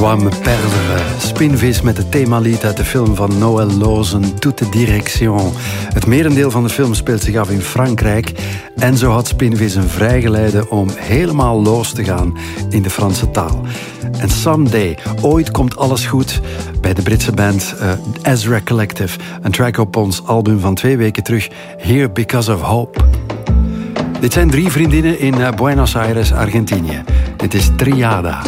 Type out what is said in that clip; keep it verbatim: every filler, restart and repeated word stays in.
dois me perdre. Spinvis met het themalied uit de film van Noël Loozen, Toute Direction. Het merendeel van de film speelt zich af in Frankrijk. En zo had Spinvis een vrijgeleide om helemaal los te gaan in de Franse taal. En Someday, ooit komt alles goed, bij de Britse band uh, Ezra Collective. Een track op ons album van twee weken terug, Here Because of Hope. Dit zijn drie vriendinnen in uh, Buenos Aires, Argentinië. Dit is Triada.